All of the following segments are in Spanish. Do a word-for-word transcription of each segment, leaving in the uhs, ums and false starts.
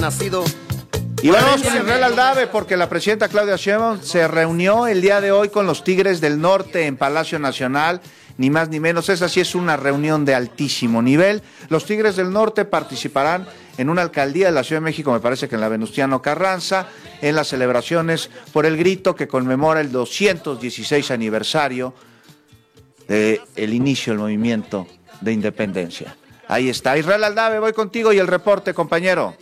nacido. Y vamos con Israel Aldave porque la presidenta Claudia Sheinbaum se reunió el día de hoy con los Tigres del Norte en Palacio Nacional, ni más ni menos. Esa sí es una reunión de altísimo nivel. Los Tigres del Norte participarán en una alcaldía de la Ciudad de México, me parece que en la Venustiano Carranza, en las celebraciones por el grito que conmemora el doscientos dieciséis aniversario del inicio del movimiento de independencia. Ahí está. Israel Aldave, voy contigo y el reporte, compañero.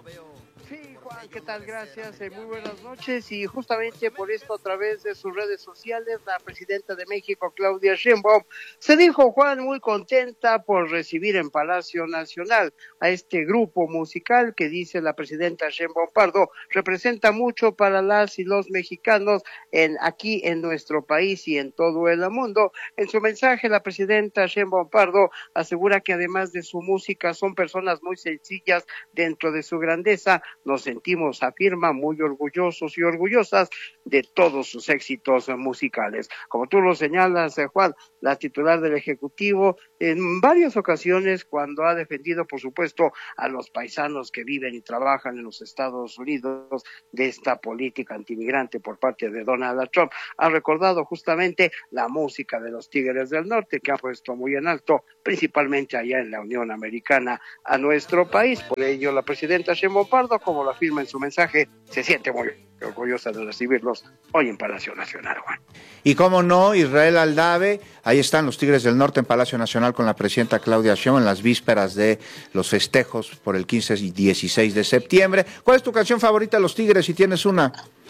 ¿Qué tal? Gracias, eh, muy buenas noches. Y justamente por esto, a través de sus redes sociales, la presidenta de México, Claudia Sheinbaum, se dijo, Juan, muy contenta por recibir en Palacio Nacional a este grupo musical que, dice la presidenta Sheinbaum Pardo, representa mucho para las y los mexicanos en aquí en nuestro país y en todo el mundo. En su mensaje, la presidenta Sheinbaum Pardo asegura que además de su música son personas muy sencillas dentro de su grandeza. Nos sentimos, afirma, muy orgullosos y orgullosas de todos sus éxitos musicales. Como tú lo señalas, eh, Juan, la titular del Ejecutivo, en varias ocasiones, cuando ha defendido, por supuesto, a los paisanos que viven y trabajan en los Estados Unidos de esta política antimigrante por parte de Donald Trump, ha recordado justamente la música de los Tigres del Norte, que ha puesto muy en alto, principalmente allá en la Unión Americana, a nuestro país. Por ello, la presidenta Sheinbaum Pardo, como lo afirma en su mensaje, se siente muy orgullosa de recibirlos hoy en Palacio Nacional, Juan. Y cómo no, Israel Aldave, ahí están los Tigres del Norte en Palacio Nacional con la presidenta Claudia Sheinbaum en las vísperas de los festejos por el quince y dieciséis de septiembre. ¿Cuál es tu canción favorita de los Tigres, si tienes una?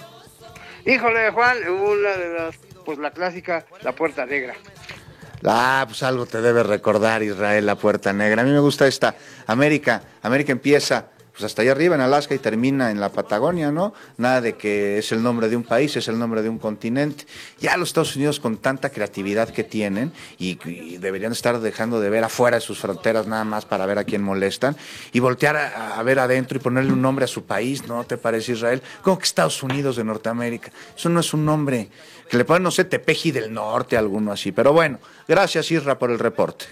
Híjole, Juan, una de las, pues la clásica, La Puerta Negra. Ah, pues algo te debe recordar, Israel, La Puerta Negra. A mí me gusta esta. América, América empieza pues hasta allá arriba en Alaska y termina en la Patagonia, ¿no? Nada de que es el nombre de un país, es el nombre de un continente. Ya los Estados Unidos, con tanta creatividad que tienen, y, y deberían estar dejando de ver afuera de sus fronteras nada más para ver a quién molestan, y voltear a, a ver adentro y ponerle un nombre a su país, ¿no te parece, Israel? Como que Estados Unidos de Norteamérica. Eso no es un nombre que le ponen, no sé, Tepeji del Norte, alguno así. Pero bueno, gracias, Isra, por el reporte.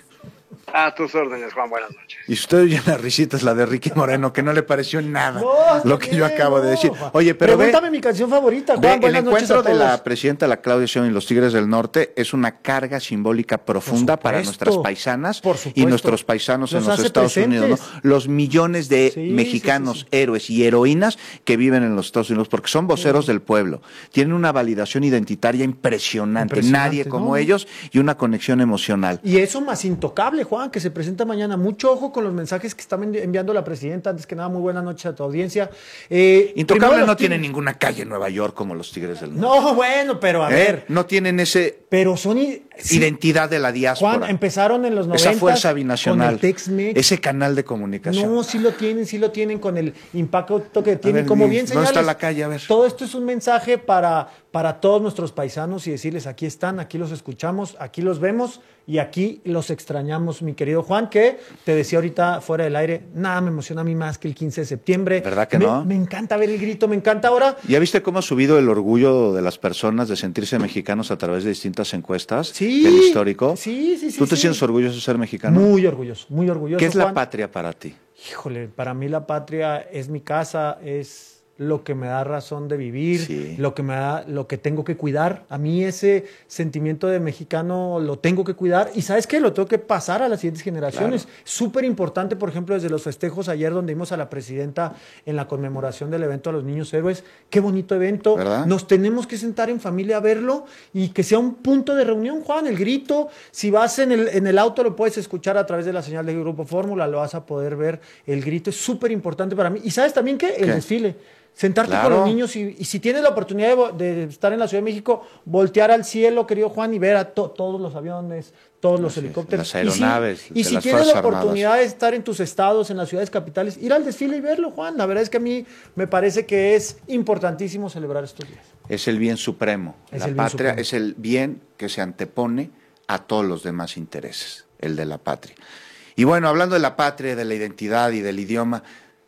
A tus órdenes, Juan, buenas noches. Y usted oye la risita, es la de Ricky Moreno, que no le pareció nada no, lo que bien, yo acabo no. de decir. Oye, pero pregúntame ve, mi canción favorita, Juan. ve, Buenas el noches a encuentro de todos. la presidenta, la Claudia Sheinbaum y los Tigres del Norte es una carga simbólica profunda Por para supuesto, nuestras paisanas por y supuesto. nuestros paisanos Los en los hace Estados presentes. Unidos, ¿no? Los millones de Sí, mexicanos, sí, sí, sí. héroes y heroínas que viven en los Estados Unidos, porque son voceros Sí. del pueblo. Tienen una validación identitaria impresionante, Impresionante, nadie como ¿no? ellos, y una conexión emocional. Y eso más intocable, Juan, que se presenta mañana. Mucho ojo con los mensajes que está enviando la presidenta. Antes que nada, muy buenas noches a tu audiencia. Eh, Intocable primero no los tiene Tigres. ninguna calle en Nueva York como los Tigres del Norte. No, bueno, pero a ¿Eh? ver. No tienen ese Pero son... i- sí, identidad de la diáspora. Juan, empezaron en los noventas esa fuerza binacional, con el Tex-Mex. ese canal de comunicación. No, sí lo tienen, sí lo tienen con el impacto que tiene. ver, Como di, bien ¿dónde señales, está la calle? A ver. todo esto es un mensaje para, para todos nuestros paisanos y decirles, aquí están, aquí los escuchamos, aquí los vemos y aquí los extrañamos, mi querido Juan, que te decía ahorita fuera del aire, nada me emociona a mí más que el quince de septiembre. ¿Verdad que me, no? Me encanta ver el grito, me encanta ahora. ¿Ya viste cómo ha subido el orgullo de las personas de sentirse mexicanos a través de distintas encuestas Sí. del histórico? Sí, sí, sí. ¿Tú te sí. sientes orgulloso de ser mexicano? Muy orgulloso, muy orgulloso. ¿Qué es la Juan. patria para ti? Híjole, para mí la patria es mi casa, es lo que me da razón de vivir, Sí. lo que me da, lo que tengo que cuidar. A mí ese sentimiento de mexicano lo tengo que cuidar y ¿sabes qué? Lo tengo que pasar a las siguientes generaciones. Claro. Súper importante, por ejemplo, desde los festejos ayer donde vimos a la presidenta en la conmemoración del evento a los niños héroes. Qué bonito evento. ¿Verdad? Nos tenemos que sentar en familia a verlo y que sea un punto de reunión, Juan, el grito. Si vas en el, en el auto lo puedes escuchar a través de la señal del Grupo Fórmula, lo vas a poder ver. El grito es súper importante para mí. ¿Y sabes también qué? El ¿Qué? desfile. Sentarte Claro. con los niños y, y si tienes la oportunidad de, de estar en la Ciudad de México, voltear al cielo, querido Juan, y ver a to, todos los aviones, todos los Así es, helicópteros. las aeronaves Y si, y de si las tienes la Fuerzas oportunidad Armadas. de estar en tus estados, en las ciudades capitales, ir al desfile y verlo, Juan. La verdad es que a mí me parece que es importantísimo celebrar estos días. Es el bien supremo. Es la el bien patria supremo. es el bien que se antepone a todos los demás intereses, el de la patria. Y bueno, hablando de la patria, de la identidad y del idioma,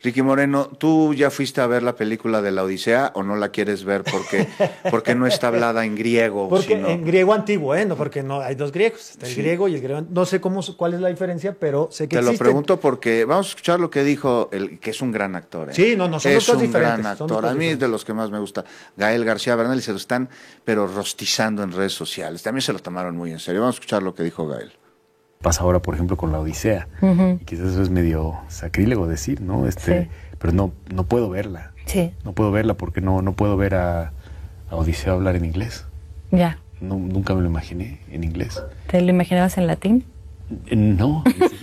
Ricky Moreno, ¿tú ya fuiste a ver la película de la Odisea o no la quieres ver porque, porque no está hablada en griego? Porque sino... en griego antiguo, ¿eh? No, porque no hay dos griegos, está el Sí. griego y el griego. No sé cómo, cuál es la diferencia, pero sé que Te lo existen. pregunto porque vamos a escuchar lo que dijo, el que es un gran actor. ¿eh? Sí, no, no, son es dos cosas un diferentes, gran son actor. dos cosas A mí es de diferentes. los que más me gusta. Gael García Bernal y se lo están, pero rostizando en redes sociales. También se lo tomaron muy en serio. Vamos a escuchar lo que dijo Gael. Pasa ahora, por ejemplo, con la Odisea. Ujú. Y quizás eso es medio sacrílego decir, ¿no? Este, Sí. Pero no, no puedo verla. Sí, No puedo verla porque no, no puedo ver a, a Odiseo hablar en inglés. ya. No, nunca me lo imaginé en inglés. ¿Te lo imaginabas en latín? Eh, No, ni, si-